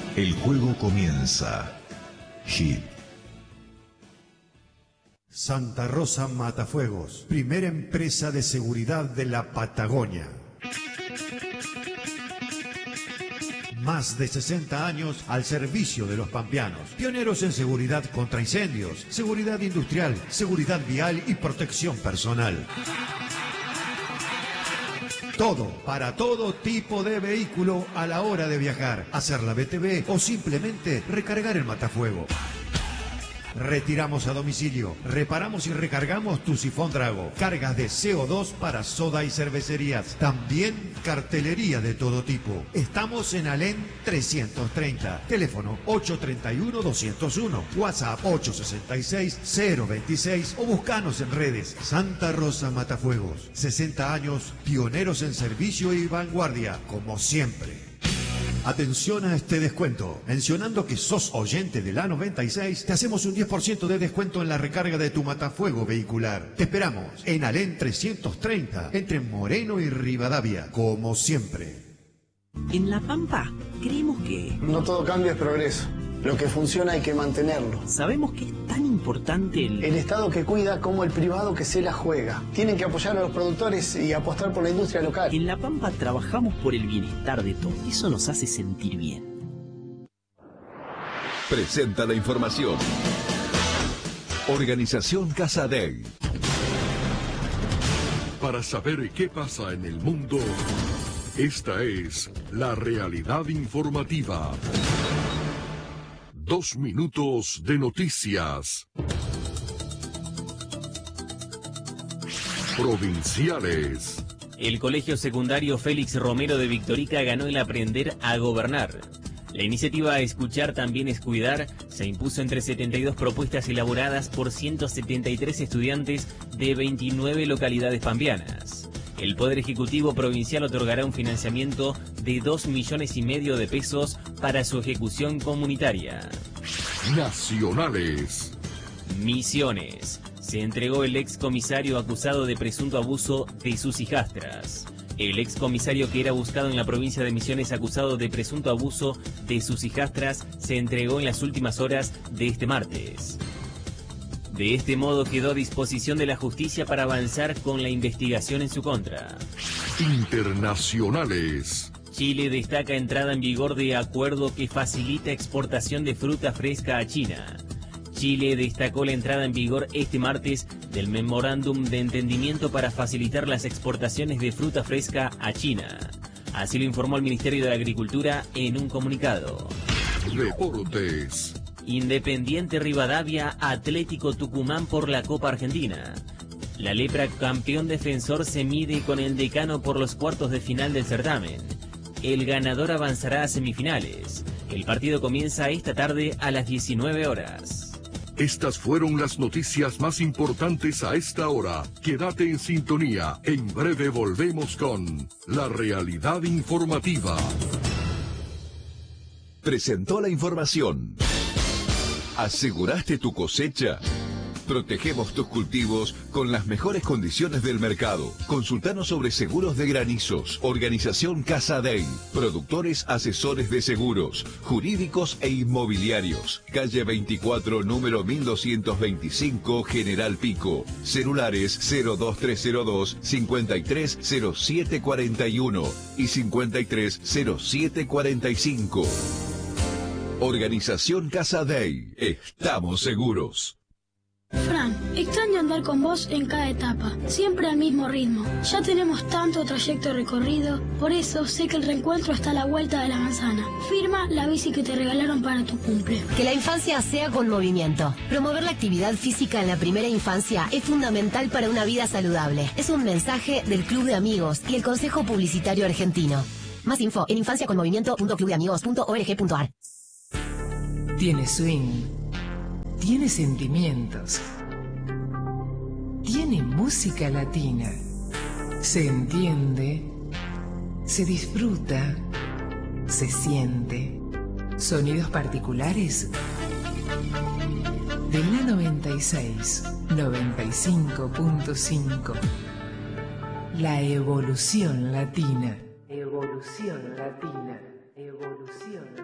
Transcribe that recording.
El juego comienza. Hit. Santa Rosa Matafuegos, primera empresa de seguridad de la Patagonia. Más de 60 años al servicio de los pampeanos. Pioneros en seguridad contra incendios, seguridad industrial, seguridad vial y protección personal. Todo, para todo tipo de vehículo a la hora de viajar, hacer la BTV o simplemente recargar el matafuego. Retiramos a domicilio, reparamos y recargamos tu sifón Drago, cargas de CO2 para soda y cervecerías, también cartelería de todo tipo. Estamos en Alén 330, teléfono 831-201, WhatsApp 866-026 o buscanos en redes. Santa Rosa Matafuegos, 60 años, pioneros en servicio y vanguardia, como siempre. Atención a este descuento. Mencionando que sos oyente de la 96, te hacemos un 10% de descuento en la recarga de tu matafuego vehicular. Te esperamos en Alén 330, entre Moreno y Rivadavia, como siempre. En La Pampa, creemos que... No todo cambio es progreso. Lo que funciona hay que mantenerlo. Sabemos que es tan importante el Estado que cuida como el privado que se la juega. Tienen que apoyar a los productores y apostar por la industria local. En La Pampa trabajamos por el bienestar de todos. Eso nos hace sentir bien. Presenta la información. Organización Casa Day. Para saber qué pasa en el mundo, esta es la realidad informativa. 2 minutos de noticias. Provinciales. El Colegio Secundario Félix Romero de Victorica ganó el Aprender a Gobernar. La iniciativa Escuchar también es cuidar se impuso entre 72 propuestas elaboradas por 173 estudiantes de 29 localidades pampeanas. El Poder Ejecutivo Provincial otorgará un financiamiento de 2,5 millones de pesos para su ejecución comunitaria. Nacionales. Misiones. Se entregó el excomisario acusado de presunto abuso de sus hijastras. El excomisario que era buscado en la provincia de Misiones acusado de presunto abuso de sus hijastras se entregó en las últimas horas de este martes. De este modo quedó a disposición de la justicia para avanzar con la investigación en su contra. Internacionales. Chile destaca entrada en vigor de acuerdo que facilita exportación de fruta fresca a China. Chile destacó la entrada en vigor este martes del memorándum de entendimiento para facilitar las exportaciones de fruta fresca a China. Así lo informó el Ministerio de Agricultura en un comunicado. Deportes. Independiente Rivadavia, Atlético Tucumán por la Copa Argentina. La Lepra, campeón defensor, se mide con el Decano por los cuartos de final del certamen. El ganador avanzará a semifinales. El partido comienza esta tarde a las 19 horas. Estas fueron las noticias más importantes a esta hora. Quédate en sintonía. En breve volvemos con la realidad informativa. Presentó la información. ¿Aseguraste tu cosecha? Protegemos tus cultivos con las mejores condiciones del mercado. Consultanos sobre seguros de granizos. Organización Casa Day. Productores asesores de seguros, jurídicos e inmobiliarios. Calle 24, número 1225, General Pico. Celulares 02302 530741 y 530745. Organización Casa Day. Estamos seguros. Fran, extraño andar con vos en cada etapa, siempre al mismo ritmo. Ya tenemos tanto trayecto recorrido, por eso sé que el reencuentro está a la vuelta de la manzana. Firma la bici que te regalaron para tu cumple. Que la infancia sea con movimiento. Promover la actividad física en la primera infancia es fundamental para una vida saludable. Es un mensaje del Club de Amigos y el Consejo Publicitario Argentino. Más info en infanciaconmovimiento.clubdeamigos.org.ar. Tiene swing, tiene sentimientos, tiene música latina, se entiende, se disfruta, se siente, sonidos particulares. De la 96, 95.5, la evolución latina. Evolución latina, evolución latina.